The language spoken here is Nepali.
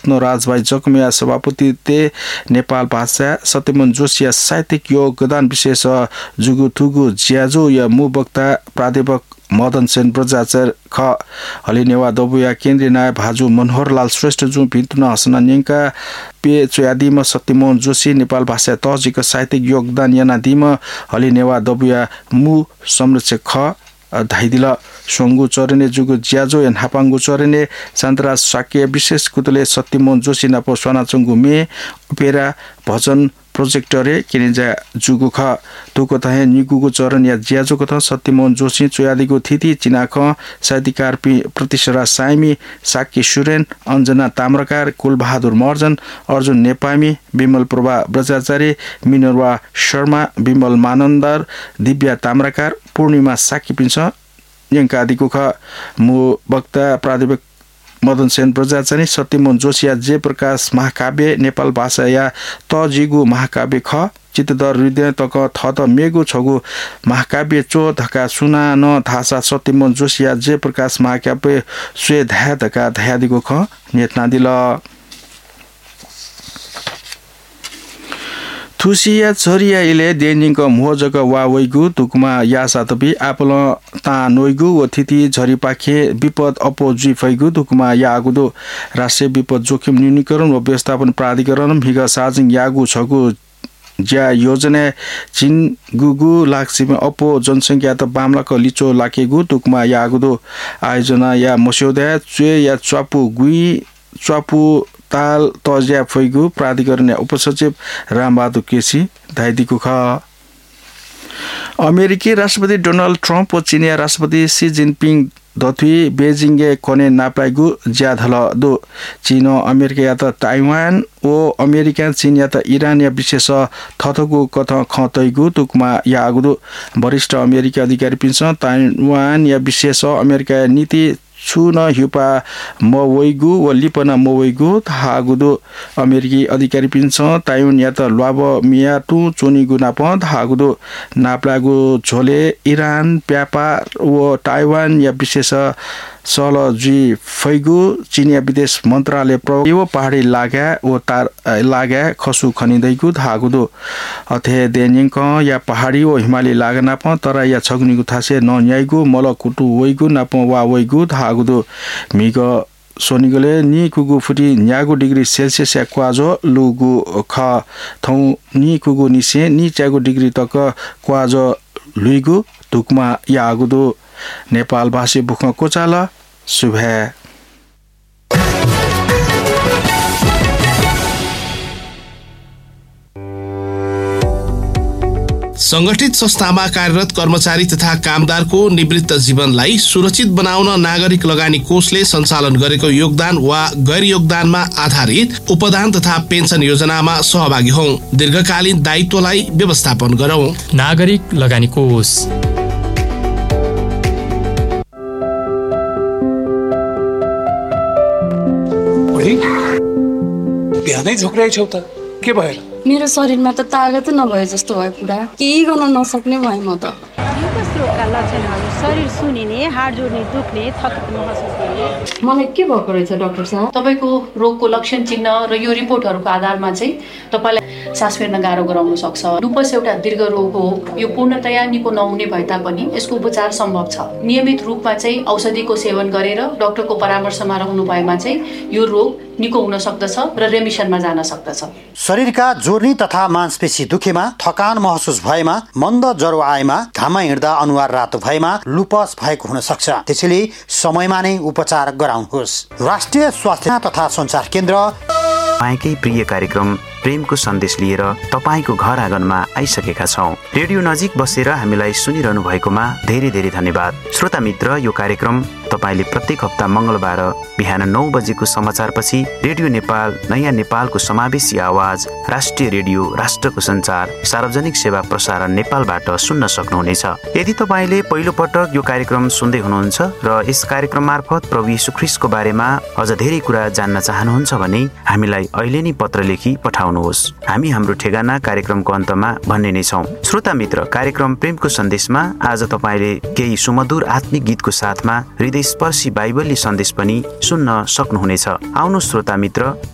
रत्न राजभाइ जकमिया सभापति ते नेपाल भाषा सत्यमन जोशी साहित्यिक योगदान विशेष जुगु थुगु ज्याजो या मुवक्ता प्राध्यापक मदन सेन ब्रजाचार्य ख हलिनेवा दबुया केन्द्रीय नायब भाजु मनोहरलाल श्रेष्ठ जु भिन्तुना हसना न्याङ्का पे चोयादिम सत्यमोहन जोशी नेपाल भाषा तहजिक साहित्यिक योगदान याना दिम हलिनेवा दबुया मु संरक्षक ख धाइदिल सोङ्गु चरने जुगु ज्याजो एन हापाङ्गु चरने शान्तराज साक्य विशेष कुतले सत्यमोहन जोशी नापो स्वानाचुङ्गु मे उपेरा भजन प्रोजेक्टरे किनेजा जुगु ख तुको तहे निगुगु चरण या ज्याजो कथ सत्यमोहन जोशी चोयादिगु थिति चिनाख साहित्यकार प्रतिशरा साइमी साक्य सुरेन अञ्जना ताम्रकार कुलबहादुर मर्जन अर्जुन नेपामी विमल प्रभा ब्रजाचार्य मिनरवा शर्मा विमल मानन्दर दिव्या ताम्रकार पूर्णिमा साक्य पिन्छ यङ्का आदिको ख मु वक्ता प्राध्यापक मदन सेन ब्रजाचार्य सत्यमोहन जोशी जे प्रकाश महाकाव्य नेपाल भाषा या तजिगु महाकाव्य ख चित्तदर हृदय तक थत मेगु छगु महाकाव्य चो धका सुना न थासा सत्यमोहन जोशी जे प्रकाश महाकाव्य स्वे ध्या धका ध्यादिगु ख नेतना दिल थुसिया छरिया इले देनिङ मोजक वावैगु तुकमा या सातपि आपल ता नोइगु व थिति झरिपाखे विपद अपोजि फैगु तुकमा यागुदो राष्ट्रिय विपद जोखिम न्यूनीकरण व व्यवस्थापन प्राधिकरण भिग साजिङ यागु छगु ज्या योजना चिन गुगु लाक्सिम अपो जनसङ्ख्या त बामलाक लिचो लाकेगु तुकमा यागुदो आयोजना या मस्यौदा चुए या च्वापु गुई च्वापु ताल तज्या फैगु प्राधिकरण उपसचिव रामबहादुर केसी धाइदिको ख अमेरिकी राष्ट्रपति डोनाल्ड ट्रम्प व चिनिया राष्ट्रपति सी जिनपिङ दथुई बेजिङे कोने नापाइगु ज्याधल दो चीन अमेरिका या त ताइवान ओ अमेरिका चीन या त इरान या विशेष थथगु कथ खतैगु तुकमा या आगुदो वरिष्ठ अमेरिकी अधिकारी पिन्छ ताइवान या विशेष अमेरिका नीति छुन हिपा मवैगु व लिपना मवैगु थागुदो अमेरिकी अधिकारी पिन्छ ताइवान या त ल्वाब मिया टु चोनिगु नाप थागुदो नाप्लागु झोले इरान व्यापार व ताइवान या विशेष सल जी फैगु चिनिया विदेश मन्त्रालय प्रयो पहाडी लाग्या व तार लाग्या खसु खनिदैगु धागुदो अथे देनिङ या पहाडी व हिमाली लागना प तर या छगनिगु थासे न न्याइगु मल कुटु वैगु नाप वा वैगु धागुदो मिग सोनिगले नि कुगु फुटी न्यागु डिग्री सेल्सियस या क्वाजो लुगु ख थौ नि कुगु निसे नि च्यागु डिग्री तक क्वाजो लुइगु तुकमा या आगुदो नेपाल भाषी बुख कोचाल सुभे संगठित संस्थामा कार्यरत कर्मचारी तथा कामदारको निवृत्त जीवनलाई सुरक्षित बनाउन नागरिक लगानी कोषले सञ्चालन गरेको योगदान वा गैर योगदानमा आधारित उपदान तथा पेन्सन योजनामा सहभागी हौं। दीर्घकालीन दायित्वलाई व्यवस्थापन गरौं। नागरिक लगानी कोष बिहानै झोक्राइ छौ त के भएर? मेरो शरीरमा त तागत नभए जस्तो भयो पुरा केही गर्न नसक्ने भए म त। म्युकस रोगका लक्षणहरू शरीर सुनिने, हाड जोड्ने दुख्ने, थकान महसुस गर्ने। मलाई के भएको रहेछ डाक्टर साहब? तपाईको रोगको लक्षण चिन्ह र यो रिपोर्टहरूको आधारमा चाहिँ तपाईलाई सास फेर्न गाह्रो गराउन सक्छ। लुपस एउटा दीर्घ रोग हो। यो पूर्णतया निको नहुने भए तापनि यसको उपचार सम्भव छ। नियमित रूपमा चाहिँ औषधिको सेवन गरेर डाक्टरको परामर्शमा रहनु भएमा चाहिँ यो रोग निको हुन सक्दछ र रेमिसनमा जान सक्दछ। शरीरका जोर्नी तथा मांसपेशी दुखेमा, थकान महसुस भएमा, मन्द ज्वरो आएमा, घाममा हिँड्दा अनुहार रातो भएमा लुपस भएको हुन सक्छ। त्यसैले समयमा नै उपचार गराउनुहोस्। राष्ट्रिय स्वास्थ्य तथा सञ्चार केन्द्र तपाईँकै प्रिय कार्यक्रम प्रेमको सन्देश लिएर तपाईँको घर आँगनमा आइसकेका छौं। रेडियो नजिक बसेर हामीलाई सुनिरहनु भएकोमा धेरै धेरै धन्यवाद। श्रोता मित्र, यो कार्यक्रम तपाईँले प्रत्येक हप्ता मंगलबार बिहान 9 बजेको समाचारपछि रेडियो नेपाल नयाँ नेपालको समावेशी आवाज राष्ट्रिय रेडियो राष्ट्रको सञ्चार सार्वजनिक सेवा प्रसारण नेपालबाट सुन्न सक्नुहुनेछ। यदि तपाईँले पहिलो पटक यो कार्यक्रम सुन्दै हुनुहुन्छ र यस कार्यक्रम मार्फत प्रभु येशू ख्रीष्टको बारेमा अझ धेरै कुरा जान्न चाहनुहुन्छ भने हामीलाई अहिले नै पत्र लेखी पठाउनुहोस्। हामी हाम्रो ठेगाना कार्यक्रमको अन्तमा भन्ने नै छौं। श्रोता मित्र, कार्यक्रम प्रेमको सन्देशमा आज तपाईँले केही सुमधुर आत्मिक गीतको साथमा हृदयस्पर्शी बाइबलले सन्देश पनि सुन्न सक्नुहुनेछ। आउनु श्रोता मित्र,